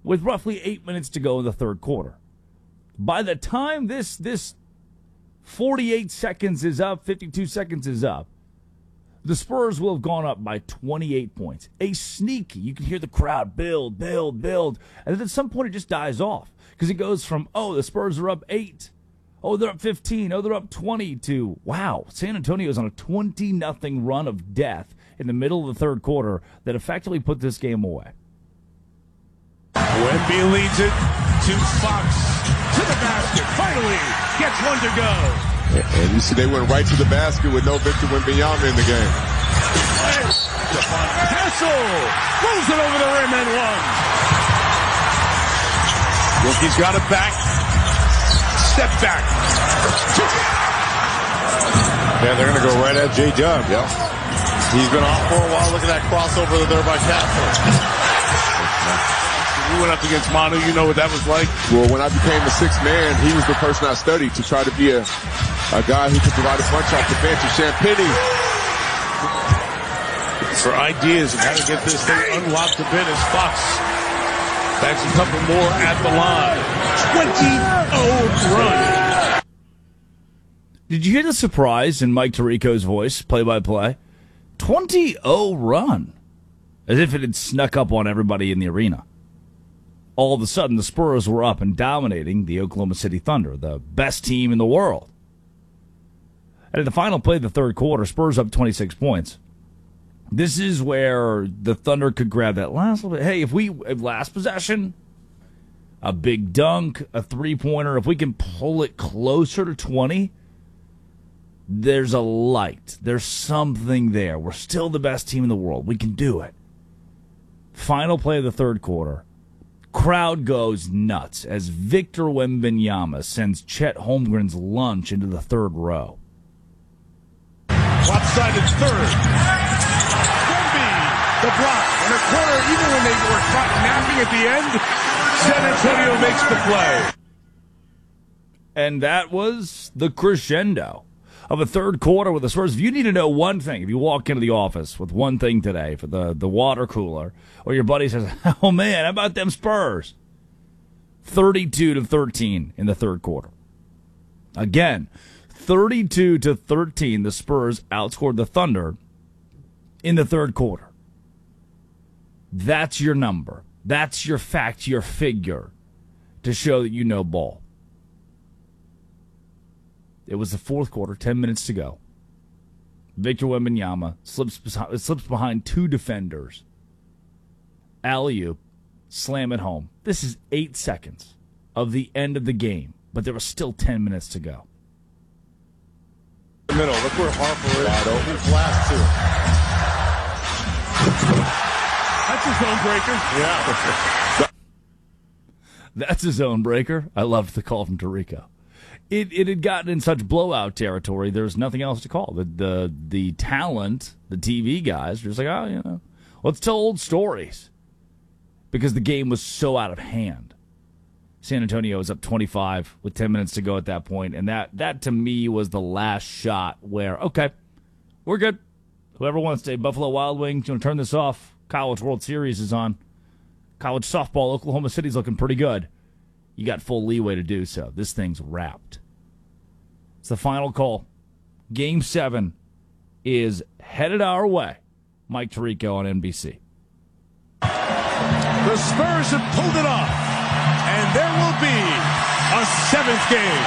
with roughly 8 minutes to go in the third quarter. By the time this 48 seconds is up, 52 seconds is up, the Spurs will have gone up by 28 points. A sneaky, you can hear the crowd build, and then at some point it just dies off because it goes from, oh, the Spurs are up 8, oh, they're up 15, oh, they're up 20 to, wow, San Antonio's on a 20-0 run of death in the middle of the third quarter that effectively put this game away. Wemby leads it to Fox, to the basket, finally gets one to go. And you see they went right to the basket with no Victor Wembanyama in the game. Stephon Castle rolls it over the rim and one. Wilkie's got it back. Step back. Yeah, they're going to go right at J-Dub. Yep. He's been off for a while. Look at that crossover there by Castle. You went up against Manu. You know what that was like. Well, when I became the sixth man, he was the person I studied to try to be a guy who could provide a punch off the bench. And Champagnie. For ideas of how to get this thing unlocked a bit as Fox bags a couple more at the line. 20-0 run. Did you hear the surprise in Mike Tirico's voice, play-by-play? 20-0 run. As if it had snuck up on everybody in the arena. All of a sudden, the Spurs were up and dominating the Oklahoma City Thunder, the best team in the world. And at the final play of the third quarter, Spurs up 26 points. This is where the Thunder could grab that last little bit. Hey, if last possession, a big dunk, a three-pointer, if we can pull it closer to 20, there's a light. There's something there. We're still the best team in the world. We can do it. Final play of the third quarter. Crowd goes nuts as Victor Wembanyama sends Chet Holmgren's lunch into the third row. Lopsided third. Wemby, the block. In the corner, even when they were caught napping at the end, San Antonio makes the play. And that was the crescendo of a third quarter with the Spurs. If you need to know one thing, if you walk into the office with one thing today for the water cooler, or your buddy says, oh man, how about them Spurs? 32-13 in the third quarter. Again, 32-13, the Spurs outscored the Thunder in the third quarter. That's your number. That's your fact, your figure to show that you know ball. It was the fourth quarter, 10 minutes to go. Victor Wembanyama slips behind two defenders. Alley-oop, slam it home. This is 8 seconds of the end of the game, but there was still 10 minutes to go. The middle, look where Harper is. Wide open. Blast to That's him. a zone breaker. Yeah. That's a zone breaker. I loved the call from Tirico. It had gotten in such blowout territory, there's nothing else to call. The talent, the TV guys, were just like, let's tell old stories. Because the game was so out of hand. San Antonio was up 25 with 10 minutes to go at that point, and that to me was the last shot where, okay, we're good. Whoever wants to, Buffalo Wild Wings, you want to turn this off? College World Series is on. College softball, Oklahoma City's looking pretty good. You got full leeway to do so. This thing's wrapped. It's the final call. Game 7 is headed our way. Mike Tirico on NBC. The Spurs have pulled it off, and there will be a 7th game.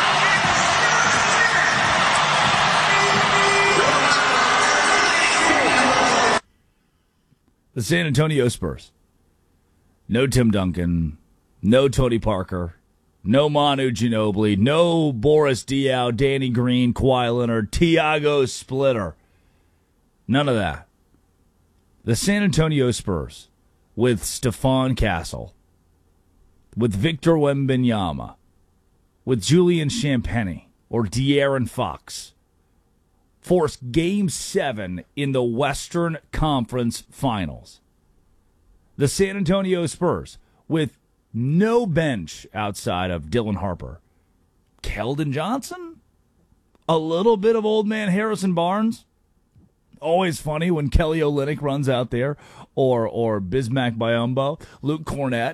The San Antonio Spurs. No Tim Duncan. No Tony Parker. No Manu Ginobili. No Boris Diaw, Danny Green, Kawhi Leonard, Tiago Splitter. None of that. The San Antonio Spurs with Stephon Castle, with Victor Wembanyama, with Julian Champagnie or De'Aaron Fox, forced Game 7 in the Western Conference Finals. The San Antonio Spurs with no bench outside of Dylan Harper. Keldon Johnson? A little bit of old man Harrison Barnes? Always funny when Kelly Olynyk runs out there, or Bismack Biyombo. Luke Cornett.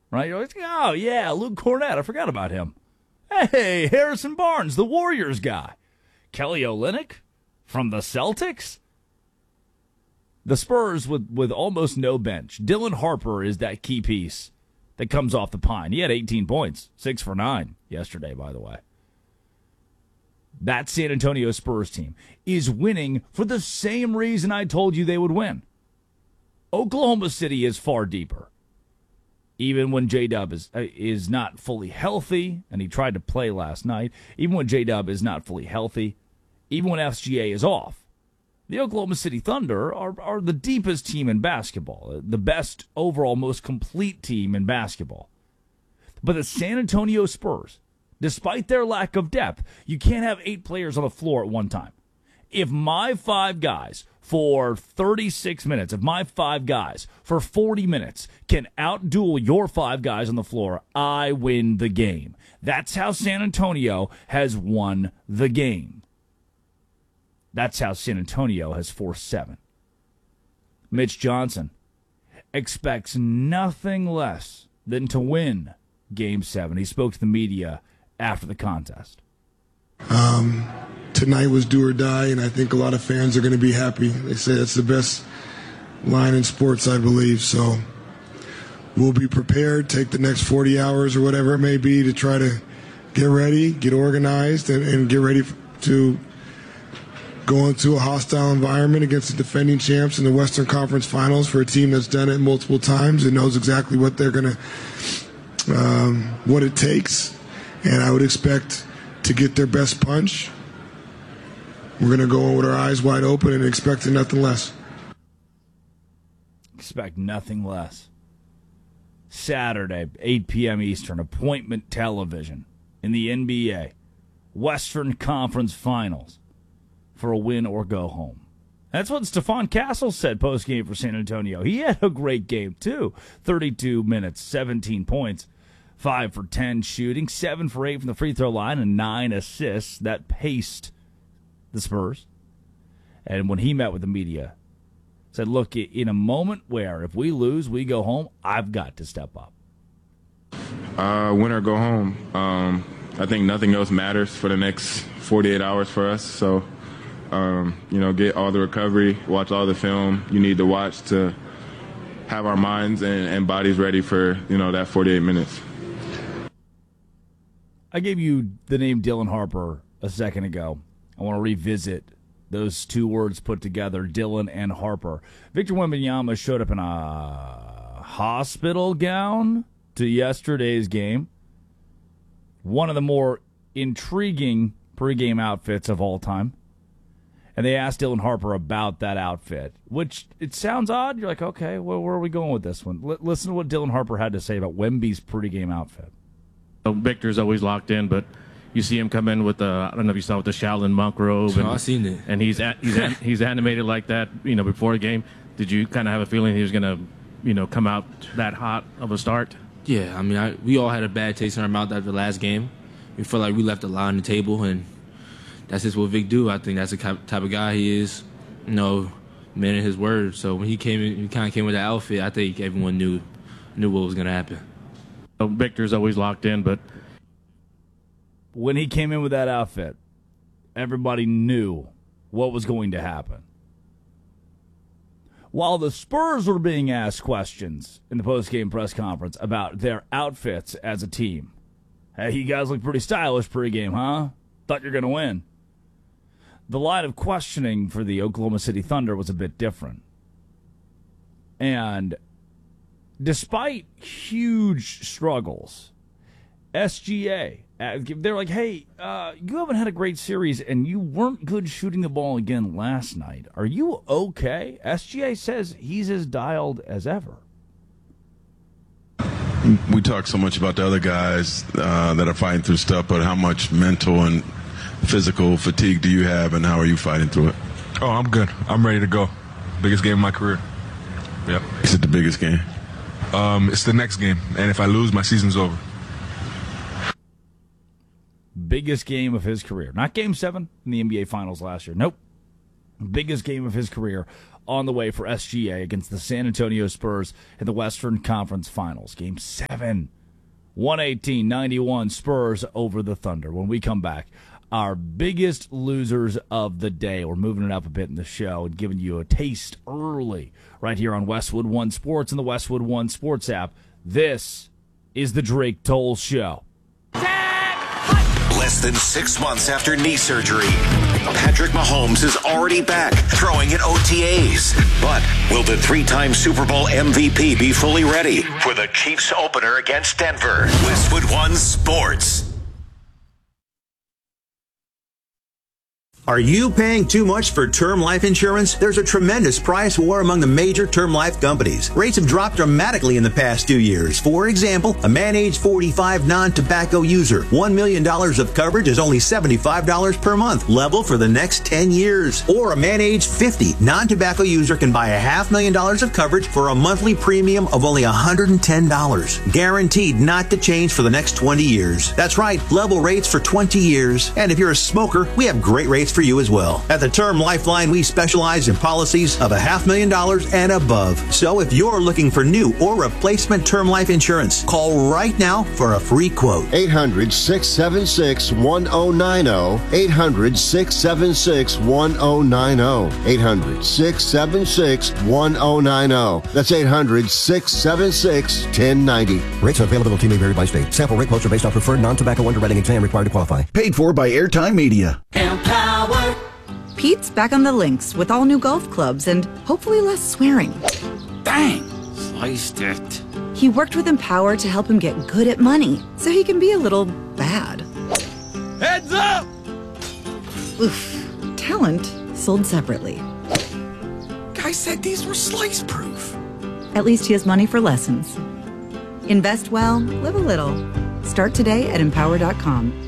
right? You're like, oh, yeah, Luke Cornett. I forgot about him. Hey, Harrison Barnes, the Warriors guy. Kelly Olynyk from the Celtics. The Spurs with almost no bench. Dylan Harper is that key piece that comes off the pine. He had 18 points, 6 for 9 yesterday, by the way. That San Antonio Spurs team is winning for the same reason I told you they would win. Oklahoma City is far deeper. Even when J-Dub is not fully healthy, and he tried to play last night, even when J-Dub is not fully healthy, even when SGA is off, the Oklahoma City Thunder are the deepest team in basketball, the best overall, most complete team in basketball. But the San Antonio Spurs, despite their lack of depth, you can't have 8 players on the floor at one time. If my 5 guys for 36 minutes, if my 5 guys for 40 minutes can outduel your 5 guys on the floor, I win the game. That's how San Antonio has won the game. That's how San Antonio has forced 7. Mitch Johnson expects nothing less than to win Game 7. He spoke to the media after the contest. Tonight was do or die, and I think a lot of fans are going to be happy. They say it's the best line in sports, I believe. So we'll be prepared, take the next 40 hours or whatever it may be to try to get ready, get organized, and get ready to go into a hostile environment against the defending champs in the Western Conference Finals for a team that's done it multiple times and knows exactly what they're going to, what it takes. And I would expect to get their best punch. We're going to go in with our eyes wide open and expecting nothing less. Expect nothing less. Saturday, 8 p.m. Eastern, appointment television in the NBA. Western Conference Finals for a win or go home. That's what Stephon Castle said post-game for San Antonio. He had a great game, too. 32 minutes, 17 points, 5 for 10 shooting, 7 for 8 from the free throw line, and 9 assists. That paced the Spurs. And when he met with the media, said, look, in a moment where if we lose, we go home, I've got to step up. Win or go home. I think nothing else matters for the next 48 hours for us. So, get all the recovery, watch all the film you need to watch to have our minds and bodies ready for, that 48 minutes. I gave you the name Dylan Harper a second ago. I want to revisit those 2 words put together, Dylan and Harper. Victor Wembanyama showed up in a hospital gown to yesterday's game. One of the more intriguing pregame outfits of all time. And they asked Dylan Harper about that outfit, which it sounds odd. You're like, okay, well, where are we going with this one? Listen to what Dylan Harper had to say about Wemby's pregame outfit. Victor's always locked in, but you see him come in with the, I don't know if you saw, with the Shaolin monk robe. And, I've seen it. And he's animated like that, before a game. Did you kind of have a feeling he was going to, come out that hot of a start? Yeah, I mean, we all had a bad taste in our mouth after the last game. We felt like we left a lot on the table, and that's just what Vic do. I think that's the type of guy he is, man in his word. So when he kind of came with that outfit, I think everyone knew what was going to happen. So Victor's always locked in, but when he came in with that outfit, everybody knew what was going to happen. While the Spurs were being asked questions in the post-game press conference about their outfits as a team. Hey, you guys look pretty stylish pregame, huh? Thought you're going to win. The line of questioning for the Oklahoma City Thunder was a bit different. And despite huge struggles, SGA, they're like, hey, you haven't had a great series, and you weren't good shooting the ball again last night. Are you okay? SGA says he's as dialed as ever. We talk so much about the other guys that are fighting through stuff, but how much mental and physical fatigue do you have, and how are you fighting through it? Oh, I'm good. I'm ready to go. Biggest game of my career. Yep. Is it the biggest game? It's the next game, and if I lose, my season's over. Biggest game of his career. Not Game 7 in the NBA Finals last year. Nope. Biggest game of his career. on the way for SGA against the San Antonio Spurs in the Western Conference Finals. Game 7, 118-91, Spurs over the Thunder. When we come back, our biggest losers of the day. We're moving it up a bit in the show and giving you a taste early right here on Westwood One Sports and the Westwood One Sports app. This is the Drake Toll Show. Less than 6 months after knee surgery, Patrick Mahomes is already back throwing at OTAs. But will the 3-time Super Bowl MVP be fully ready for the Chiefs opener against Denver? Westwood One Sports. Are you paying too much for term life insurance? There's a tremendous price war among the major term life companies. Rates have dropped dramatically in the past 2 years. For example, a man age 45 non-tobacco user, $1 million of coverage is only $75 per month, level for the next 10 years. Or a man age 50 non-tobacco user can buy $500,000 of coverage for a monthly premium of only $110. Guaranteed not to change for the next 20 years. That's right, level rates for 20 years. And if you're a smoker, we have great rates for you as well. At the Term Lifeline, we specialize in policies of $500,000 and above. So if you're looking for new or replacement term life insurance, call right now for a free quote. 800-676-1090. 800-676-1090. 800-676-1090. That's 800-676-1090. Rates and availability may vary by state. Sample rate quotes are based on preferred non-tobacco underwriting exam required to qualify. Paid for by Airtime Media. Empower. Pete's back on the links with all new golf clubs and hopefully less swearing. Dang! Sliced it. He worked with Empower to help him get good at money so he can be a little bad. Heads up! Oof. Talent sold separately. Guy said these were slice-proof. At least he has money for lessons. Invest well, live a little. Start today at empower.com.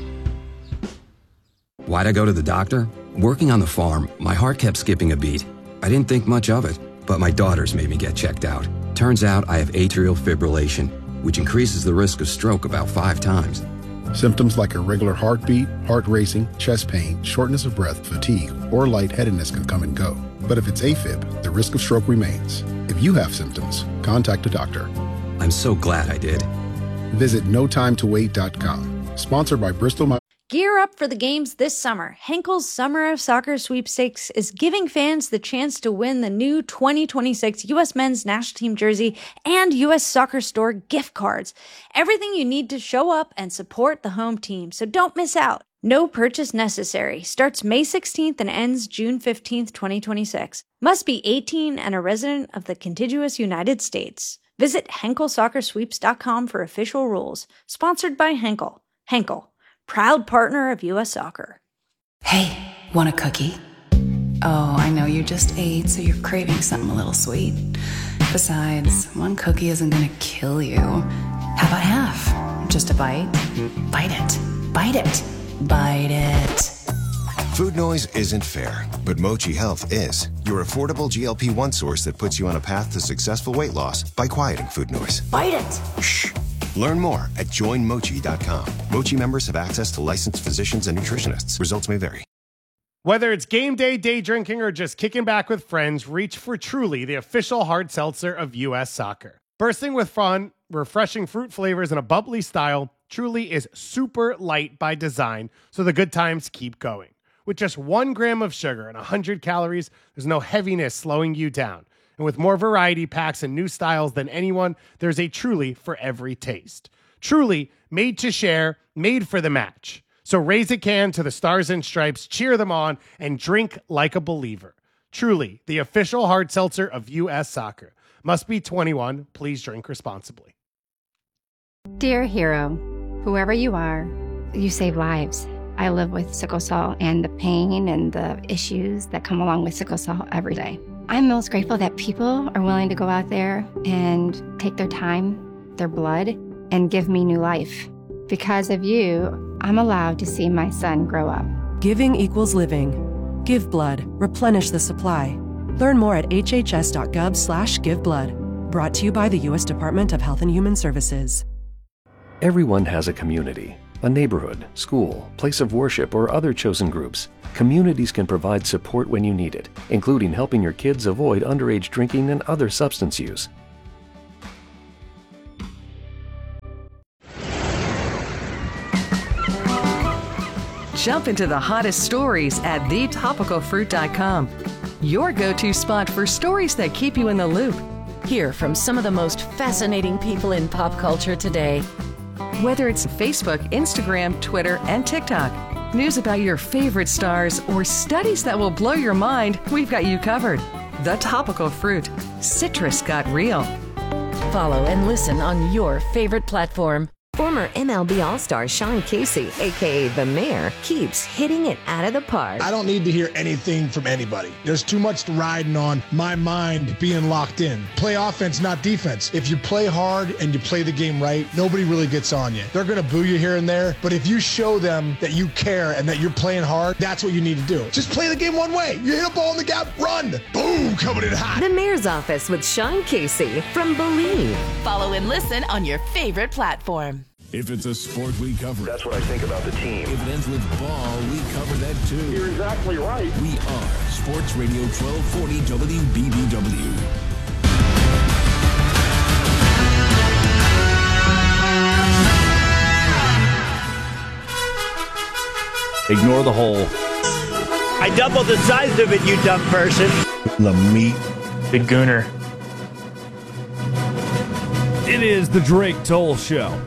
Why'd I go to the doctor? Working on the farm, my heart kept skipping a beat. I didn't think much of it, but my daughters made me get checked out. Turns out I have atrial fibrillation, which increases the risk of stroke about 5 times. Symptoms like irregular heartbeat, heart racing, chest pain, shortness of breath, fatigue, or lightheadedness can come and go. But if it's AFib, the risk of stroke remains. If you have symptoms, contact a doctor. I'm so glad I did. Visit notimetowait.com. Sponsored by Bristol. Gear up for the games this summer. Henkel's Summer of Soccer Sweepstakes is giving fans the chance to win the new 2026 U.S. Men's National Team jersey and U.S. Soccer Store gift cards. Everything you need to show up and support the home team, so don't miss out. No purchase necessary. Starts May 16th and ends June 15th, 2026. Must be 18 and a resident of the contiguous United States. Visit HenkelSoccerSweeps.com for official rules. Sponsored by Henkel. Henkel, proud partner of U.S. Soccer. Hey, want a cookie? Oh, I know you just ate, so you're craving something a little sweet. Besides, one cookie isn't gonna kill you. How about half? Just a bite? Bite it. Bite it. Bite it. Food noise isn't fair, but Mochi Health is. Your affordable GLP-1 source that puts you on a path to successful weight loss by quieting food noise. Bite it. Shh. Learn more at joinmochi.com. Mochi members have access to licensed physicians and nutritionists. Results may vary. Whether it's game day, day drinking, or just kicking back with friends, reach for Truly, the official hard seltzer of U.S. Soccer. Bursting with fun, refreshing fruit flavors, and a bubbly style, Truly is super light by design, so the good times keep going. With just 1 gram of sugar and 100 calories, there's no heaviness slowing you down. And with more variety packs and new styles than anyone, there's a Truly for every taste. Truly, made to share, made for the match. So raise a can to the Stars and Stripes, cheer them on, and drink like a believer. Truly, the official hard seltzer of U.S. Soccer. Must be 21. Please drink responsibly. Dear hero, whoever you are, you save lives. I live with sickle cell and the pain and the issues that come along with sickle cell every day. I'm most grateful that people are willing to go out there and take their time, their blood, and give me new life. Because of you, I'm allowed to see my son grow up. Giving equals living. Give blood. Replenish the supply. Learn more at hhs.gov/giveblood. Brought to you by the U.S. Department of Health and Human Services. Everyone has a community. a neighborhood, school, place of worship, or other chosen groups, communities can provide support when you need it, including helping your kids avoid underage drinking and other substance use. Jump into the hottest stories at thetopicalfruit.com. Your go-to spot for stories that keep you in the loop. Hear from some of the most fascinating people in pop culture today. Whether it's Facebook, Instagram, Twitter, and TikTok, news about your favorite stars, or studies that will blow your mind, we've got you covered. The Topical Fruit. Citrus got real. Follow and listen on your favorite platform. Former MLB All-Star Sean Casey, a.k.a. The Mayor, keeps hitting it out of the park. I don't need to hear anything from anybody. There's too much riding on my mind being locked in. Play offense, not defense. If you play hard and you play the game right, nobody really gets on you. They're going to boo you here and there, but if you show them that you care and that you're playing hard, that's what you need to do. Just play the game one way. You hit a ball in the gap, run. Boom, coming in hot. The Mayor's Office with Sean Casey from Believe. Follow and listen on your favorite platform. If it's a sport, we cover it. That's what I think about the team. If it ends with ball, we cover that too. You're exactly right. We are Sports Radio 1240 WBBW. Ignore the hole. I doubled the size of it, you dumb person. The meat. Big gooner. It is the Drake Toll Show.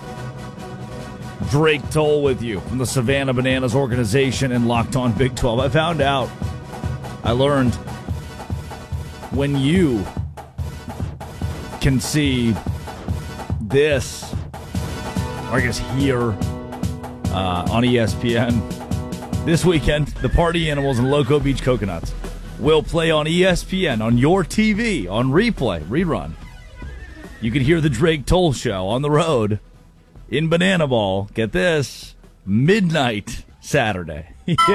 Drake Toll with you from the Savannah Bananas organization and Locked On Big 12. I learned when you can see this, or I guess here on ESPN this weekend, the Party Animals and Loco Beach Coconuts will play on ESPN on your TV on replay, rerun. You can hear the Drake Toll Show on the road in Banana Ball, get this, midnight Saturday.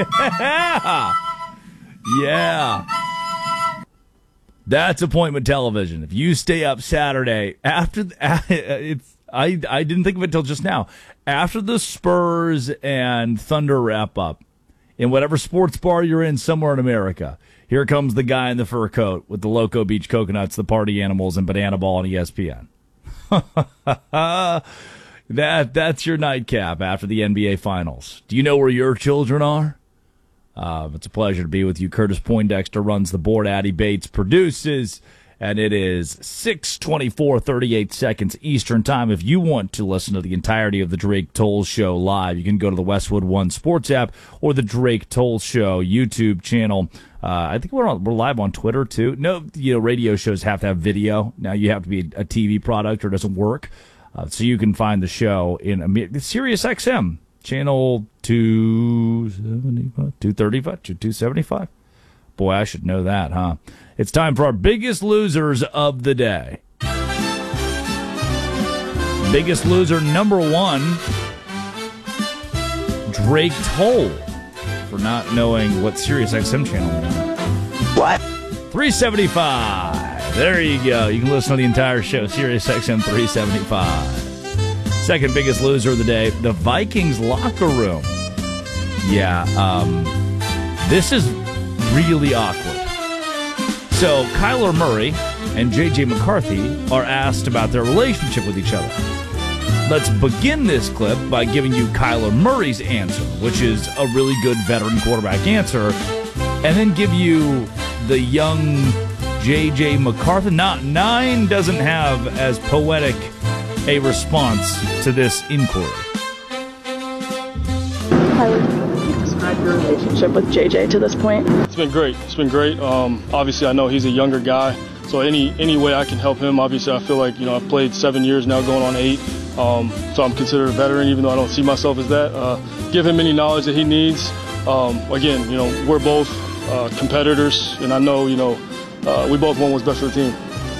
Yeah. That's appointment television. If you stay up Saturday after I didn't think of it until just now. After the Spurs and Thunder wrap up, in whatever sports bar you're in somewhere in America, here comes the guy in the fur coat with the Loco Beach Coconuts, the Party Animals, and Banana Ball on ESPN. That's your nightcap after the NBA Finals. Do you know where your children are? It's a pleasure to be with you. Curtis Poindexter runs the board. Addie Bates produces, and it is 6:24, 38 seconds Eastern Time. If you want to listen to the entirety of the Drake Toll Show live, you can go to the Westwood One Sports app or the Drake Toll Show YouTube channel. I think we're live on Twitter too. No, radio shows have to have video. Now you have to be a TV product or it doesn't work. So you can find the show in Sirius XM, channel 275, 235, 275. Boy, I should know that, huh? It's time for our biggest losers of the day. Biggest loser number one, Drake Toll, for not knowing what Sirius XM channel is. What? 375. There you go. You can listen to the entire show, Sirius XM 375. Second biggest loser of the day, the Vikings locker room. Yeah, this is really awkward. So Kyler Murray and J.J. McCarthy are asked about their relationship with each other. Let's begin this clip by giving you Kyler Murray's answer, which is a really good veteran quarterback answer, and then give you the young J.J. McCarthy. Nine doesn't have as poetic a response to this inquiry. Kyler, can you describe your relationship with JJ to this point? It's been great. Obviously, I know he's a younger guy, so any way I can help him. Obviously, I feel like I've played 7 years now, going on 8. So I'm considered a veteran, even though I don't see myself as that. Give him any knowledge that he needs. Again, we're both competitors, and I know we both want what's best for the team.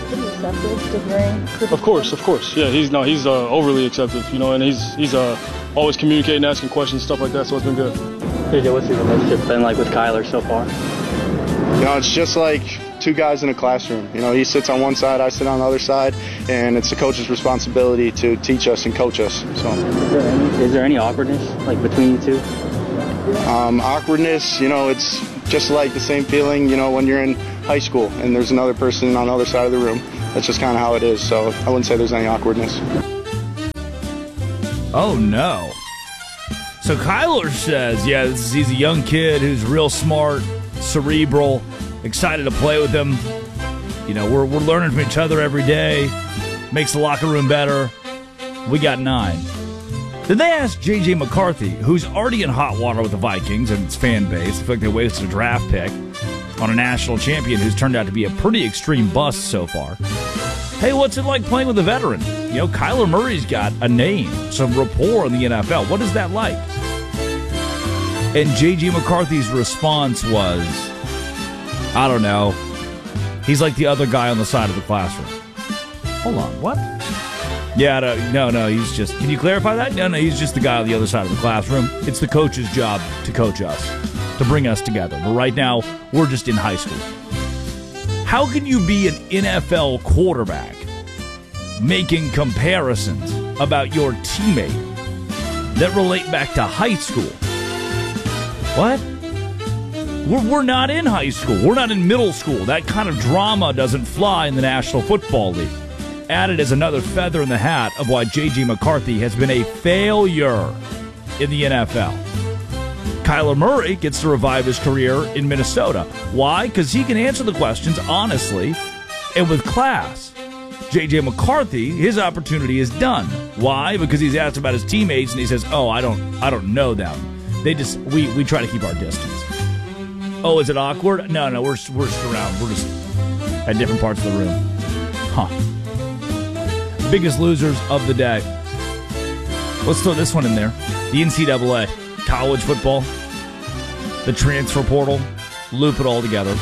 Of course. Yeah, he's overly accepting, and he's always communicating, asking questions, stuff like that. So it's been good. JJ, what's the relationship been like with Kyler so far? It's just like two guys in a classroom. You know, he sits on one side, I sit on the other side, and it's the coach's responsibility to teach us and coach us. So, is there any awkwardness like between you two? Awkwardness, you know, it's just like the same feeling, you know, when you're in high school and there's another person on the other side of the room. That's just kind of how it is. So I wouldn't say there's any awkwardness. Oh, no. So Kyler says, yeah, he's a young kid who's real smart, cerebral, excited to play with him. You know, we're learning from each other every day. Makes the locker room better. We got 9. Then they asked J.J. McCarthy, who's already in hot water with the Vikings and its fan base. I feel like they wasted a draft pick on a national champion who's turned out to be a pretty extreme bust so far. Hey, what's it like playing with a veteran? You know, Kyler Murray's got a name, some rapport in the NFL. What is that like? And J.J. McCarthy's response was, I don't know. He's like the other guy on the side of the classroom. Hold on, what? Yeah, no, he's just... Can you clarify that? No, he's just the guy on the other side of the classroom. It's the coach's job to coach us, to bring us together. But right now, we're just in high school. How can you be an NFL quarterback making comparisons about your teammate that relate back to high school? What? We're not in high school. We're not in middle school. That kind of drama doesn't fly in the National Football League. Added as another feather in the hat of why J.J. McCarthy has been a failure in the NFL. Kyler Murray gets to revive his career in Minnesota. Why? Because he can answer the questions honestly and with class. J.J. McCarthy, his opportunity is done. Why? Because he's asked about his teammates and he says, "Oh, I don't know them. They just we try to keep our distance." Oh, is it awkward? No, we're surrounded. We're just at different parts of the room. Huh. Biggest losers of the day. Let's throw this one in there. The NCAA, college football, the transfer portal, loop it all together.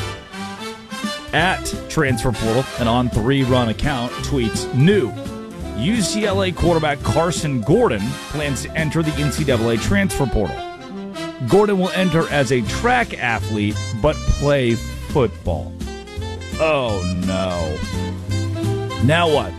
At Transfer Portal, an On3 Run account, tweets, new UCLA quarterback Carson Gordon plans to enter the NCAA transfer portal. Gordon will enter as a track athlete, but play football. Oh, no. Now what?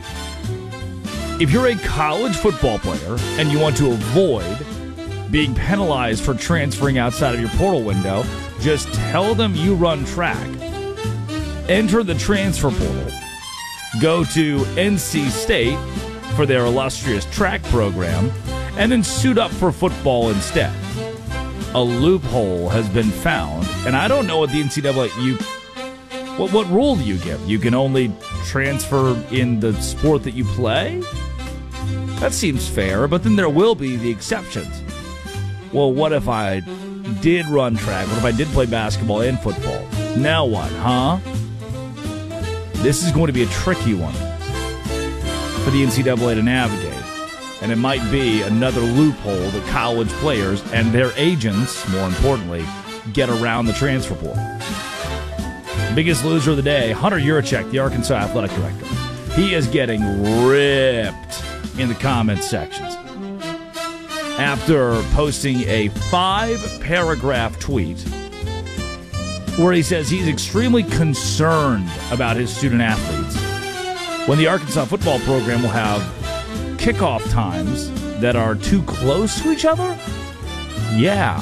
If you're a college football player and you want to avoid being penalized for transferring outside of your portal window, just tell them you run track. Enter the transfer portal. Go to NC State for their illustrious track program, and then suit up for football instead. A loophole has been found, and I don't know what the NCAA... What rule do you give? You can only transfer in the sport that you play? That seems fair, but then there will be the exceptions. Well, what if I did run track? What if I did play basketball and football? Now what, huh? This is going to be a tricky one for the NCAA to navigate. And it might be another loophole that college players and their agents, more importantly, get around the transfer portal. Biggest loser of the day, Hunter Yurachek, the Arkansas athletic director. He is getting ripped in the comments sections after posting a 5-paragraph tweet where he says he's extremely concerned about his student athletes when the Arkansas football program will have kickoff times that are too close to each other? Yeah.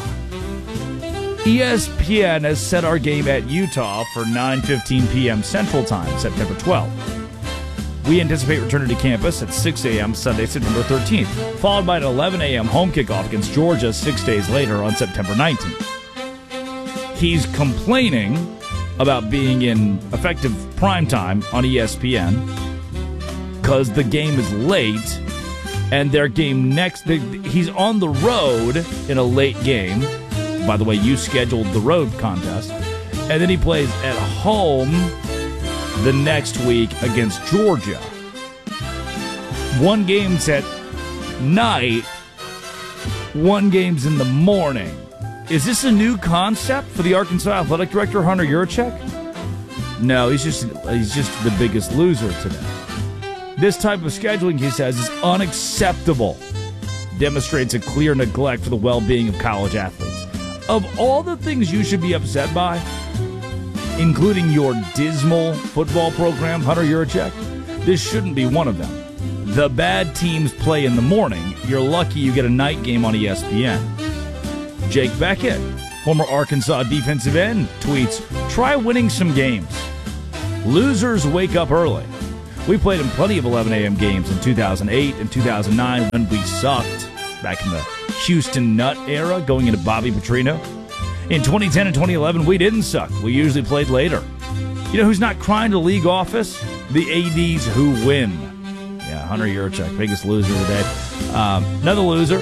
ESPN has set our game at Utah for 9:15 p.m. Central Time, September 12th. We anticipate returning to campus at 6 a.m. Sunday, September 13th, followed by an 11 a.m. home kickoff against Georgia 6 days later on September 19th. He's complaining about being in effective primetime on ESPN because the game is late, and their game he's on the road in a late game. By the way, you scheduled the road contest. And then he plays at home the next week against Georgia. One game's at night, one game's in the morning. Is this a new concept for the Arkansas athletic director, Hunter Yurachek? No, he's just the biggest loser today. This type of scheduling, he says, is unacceptable. Demonstrates a clear neglect for the well-being of college athletes. Of all the things you should be upset by, including your dismal football program, Hunter Yurachek, this shouldn't be one of them. The bad teams play in the morning. You're lucky you get a night game on ESPN. Jake Beckett, former Arkansas defensive end, tweets, try winning some games. Losers wake up early. We played in plenty of 11 a.m. games in 2008 and 2009 when we sucked, back in the Houston Nutt era, going into Bobby Petrino. In 2010 and 2011, we didn't suck. We usually played later. You know who's not crying to league office? The ADs who win. Yeah, Hunter Yurachek, biggest loser of the day. Another loser.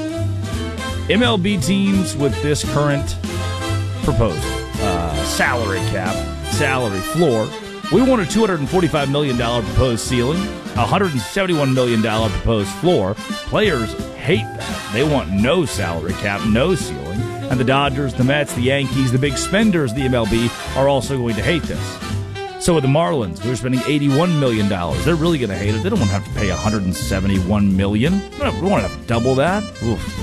MLB teams with this current proposal. Salary cap, salary floor. We want a $245 million proposed ceiling, a $171 million proposed floor. Players hate that. They want no salary cap, no ceiling. And the Dodgers, the Mets, the Yankees, the big spenders of the MLB are also going to hate this. So with the Marlins, who are spending $81 million, they're really going to hate it. They don't want to have to pay $171 million. They don't want to have to double that. Oof.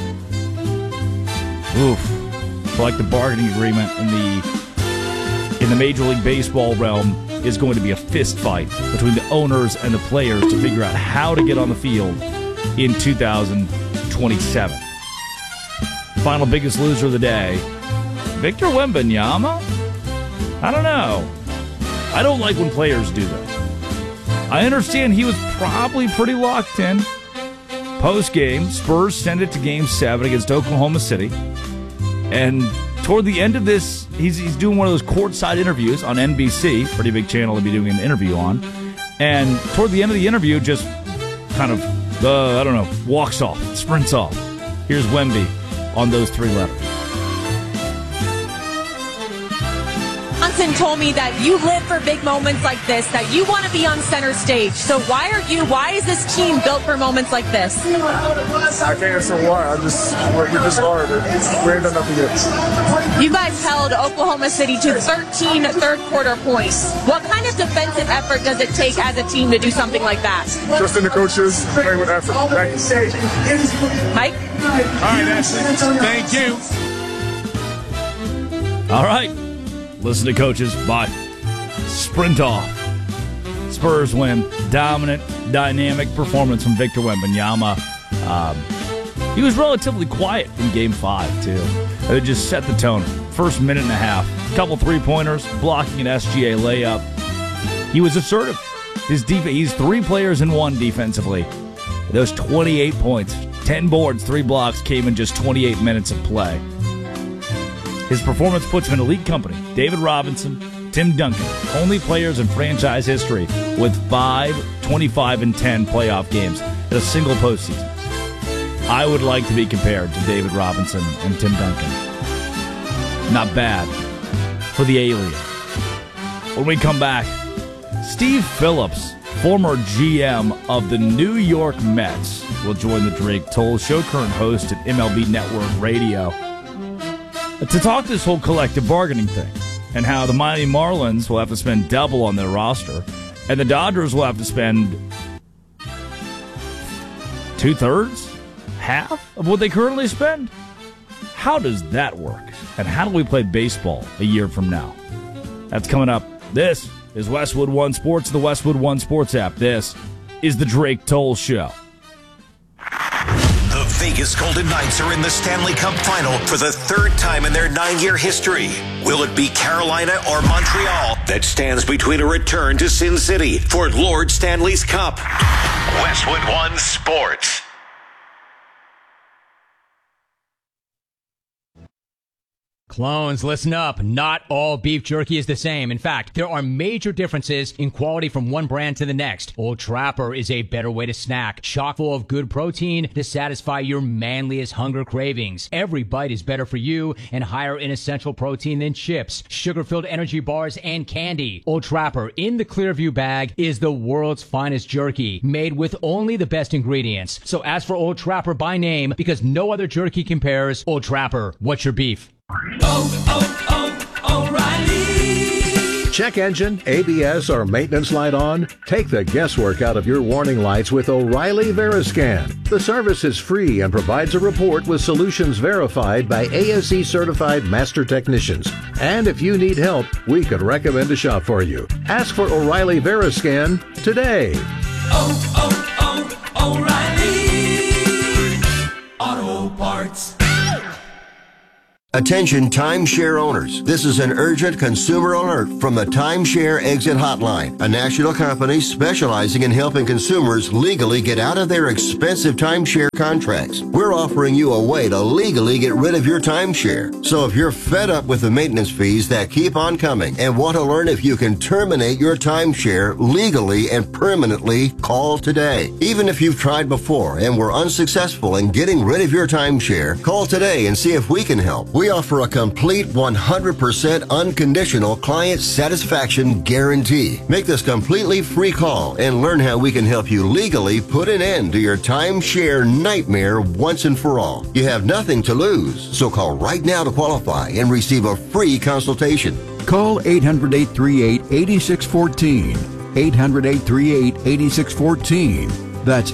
Oof. Like the bargaining agreement in the Major League Baseball realm is going to be a fist fight between the owners and the players to figure out how to get on the field in 2027. Final biggest loser of the day, Victor Wembanyama? I don't know. I don't like when players do that. I understand he was probably pretty locked in. Post-game, Spurs send it to Game 7 against Oklahoma City. And toward the end of this, he's doing one of those courtside interviews on NBC, pretty big channel to be doing an interview on. And toward the end of the interview, just kind of, walks off, sprints off. Here's Wemby on those three letters. Johnson told me that you live for big moments like this, that you want to be on center stage. So why is this team built for moments like this? I can't answer why. We're just hard. We ain't done nothing yet. You guys held Oklahoma City to 13 third-quarter points. What kind of defensive effort does it take as a team to do something like that? Just in the coaches, play with effort. Thank you. Mike? All right, Ashley. Thank you. All right. Listen to coaches. Bye. Sprint off. Spurs win. Dominant, dynamic performance from Victor Wembanyama. He was relatively quiet in Game 5, too. It just set the tone. First minute and a half. Couple three-pointers, blocking an SGA layup. He was assertive. He's 3 players in 1 defensively. Those 28 points, 10 boards, 3 blocks came in just 28 minutes of play. His performance puts him in elite company. David Robinson, Tim Duncan, only players in franchise history with 5, 25, and 10 playoff games in a single postseason. I would like to be compared to David Robinson and Tim Duncan. Not bad for the alien. When we come back, Steve Phillips, former GM of the New York Mets, will join the Drake Toll Show, current host at MLB Network Radio, to talk this whole collective bargaining thing and how the Miami Marlins will have to spend double on their roster and the Dodgers will have to spend 2/3, half of what they currently spend. How does that work? And how do we play baseball a year from now? That's coming up. This is Westwood One Sports, the Westwood One Sports app. This is the Drake Toll Show. The Vegas Golden Knights are in the Stanley Cup Final for the 3rd time in their 9-year history. Will it be Carolina or Montreal that stands between a return to Sin City for Lord Stanley's Cup? Westwood One Sports. Clones, listen up. Not all beef jerky is the same. In fact, there are major differences in quality from one brand to the next. Old Trapper is a better way to snack, chock full of good protein to satisfy your manliest hunger cravings. Every bite is better for you and higher in essential protein than chips, sugar-filled energy bars, and candy. Old Trapper in the Clearview bag is the world's finest jerky, made with only the best ingredients. So ask for Old Trapper by name because no other jerky compares. Old Trapper, what's your beef? O'Reilly. Check engine, ABS, or maintenance light on? Take the guesswork out of your warning lights with O'Reilly Veriscan. The service is free and provides a report with solutions verified by ASE certified master technicians. And if you need help, we could recommend a shop for you. Ask for O'Reilly Veriscan today. O'Reilly Auto Parts. Attention timeshare owners. This is an urgent consumer alert from the Timeshare Exit Hotline, a national company specializing in helping consumers legally get out of their expensive timeshare contracts. We're offering you a way to legally get rid of your timeshare. So if you're fed up with the maintenance fees that keep on coming and want to learn if you can terminate your timeshare legally and permanently, call today. Even if you've tried before and were unsuccessful in getting rid of your timeshare, call today and see if we can help. We offer a complete 100% unconditional client satisfaction guarantee. Make this completely free call and learn how we can help you legally put an end to your timeshare nightmare once and for all. You have nothing to lose, so call right now to qualify and receive a free consultation. Call 800-838-8614. 800-838-8614. That's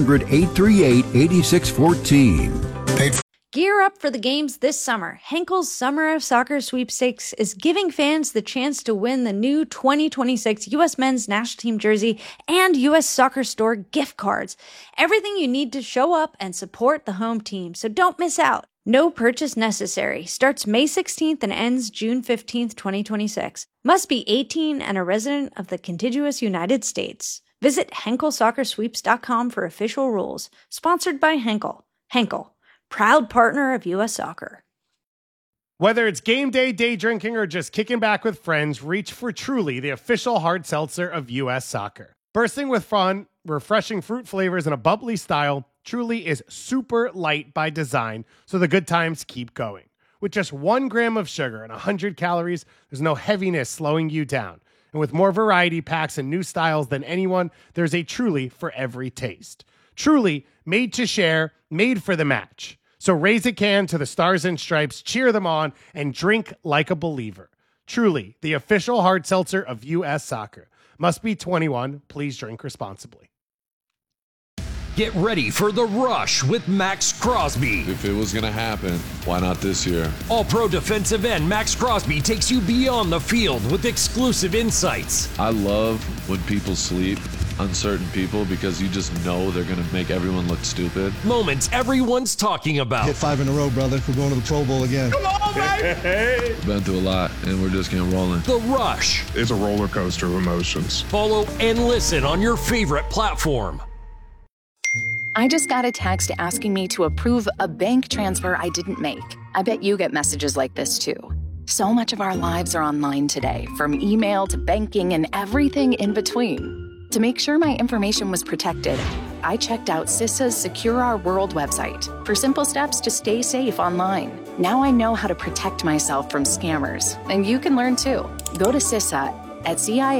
800-838-8614. Gear up for the games this summer. Henkel's Summer of Soccer Sweepstakes is giving fans the chance to win the new 2026 U.S. Men's National Team jersey and U.S. Soccer Store gift cards. Everything you need to show up and support the home team, so don't miss out. No purchase necessary. Starts May 16th and ends June 15th, 2026. Must be 18 and a resident of the contiguous United States. Visit HenkelSoccerSweeps.com for official rules. Sponsored by Henkel. Henkel, proud partner of U.S. Soccer. Whether it's game day, day drinking, or just kicking back with friends, reach for Truly, the official hard seltzer of U.S. Soccer. Bursting with fun, refreshing fruit flavors, and a bubbly style, Truly is super light by design, so the good times keep going. With just 1 gram of sugar and 100 calories, there's no heaviness slowing you down. And with more variety packs and new styles than anyone, there's a Truly for every taste. Truly, made to share, made for the match. So raise a can to the Stars and Stripes, cheer them on, and drink like a believer. Truly, the official hard seltzer of U.S. Soccer. Must be 21. Please drink responsibly. Get ready for the rush with Max Crosby. If it was going to happen, why not this year? All-pro defensive end Max Crosby takes you beyond the field with exclusive insights. I love when people sleep, uncertain people, because you just know they're going to make everyone look stupid. Moments everyone's talking about. Hit 5 in a row, brother. We're going to the Pro Bowl again. Come on, baby! We've been through a lot, and we're just getting rolling. The Rush. It's a roller coaster of emotions. Follow and listen on your favorite platform. I just got a text asking me to approve a bank transfer I didn't make. I bet you get messages like this too. So much of our lives are online today, from email to banking and everything in between. To make sure my information was protected, I checked out CISA's Secure Our World website for simple steps to stay safe online. Now I know how to protect myself from scammers, and you can learn too. Go to CISA at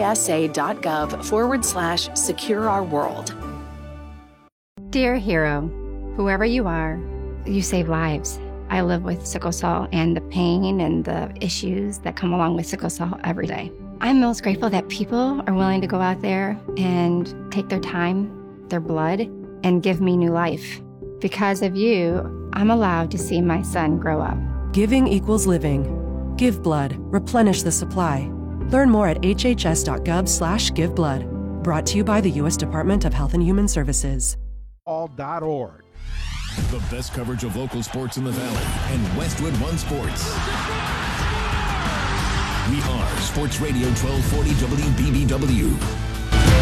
cisa.gov/secure-our-world. Dear hero, whoever you are, you save lives. I live with sickle cell and the pain and the issues that come along with sickle cell every day. I'm most grateful that people are willing to go out there and take their time, their blood, and give me new life. Because of you, I'm allowed to see my son grow up. Giving equals living. Give blood. Replenish the supply. Learn more at hhs.gov/giveblood. Brought to you by the U.S. Department of Health and Human Services. All.org. The best coverage of local sports in the Valley and Westwood One Sports. We are Sports Radio 1240 WBBW.